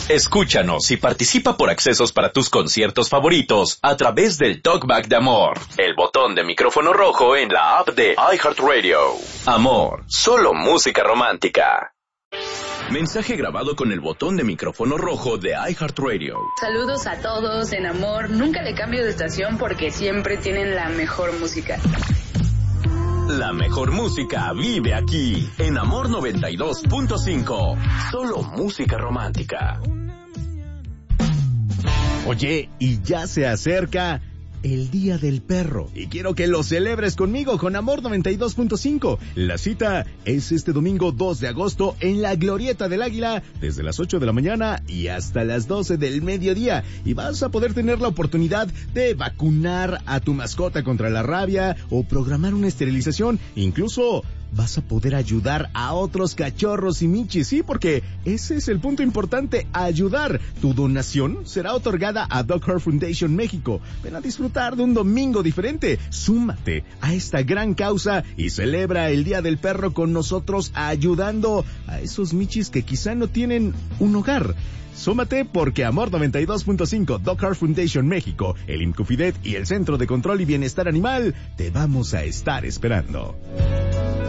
Escúchanos y participa por accesos para tus conciertos favoritos a través del Talkback de Amor, el botón de micrófono rojo en la app de iHeartRadio. Amor, solo música romántica. Mensaje grabado con el botón de micrófono rojo de iHeartRadio. Saludos a todos en Amor. Nunca le cambio de estación porque siempre tienen la mejor música. La mejor música vive aquí, en Amor 92.5. Solo música romántica. Oye, y ya se acerca el Día del Perro, y quiero que lo celebres conmigo con Amor 92.5. La cita es este domingo 2 de agosto en la Glorieta del Águila, desde las 8 de la mañana y hasta las 12 del mediodía, y vas a poder tener la oportunidad de vacunar a tu mascota contra la rabia o programar una esterilización. Incluso vas a poder ayudar a otros cachorros y michis, sí, porque ese es el punto importante, ayudar. Tu donación será otorgada a Dog Heart Foundation México. Ven a disfrutar de un domingo diferente. Súmate a esta gran causa y celebra el Día del Perro con nosotros, ayudando a esos michis que quizá no tienen un hogar. Súmate porque Amor 92.5, Dog Heart Foundation México, el IMCUFIDET y el Centro de Control y Bienestar Animal te vamos a estar esperando.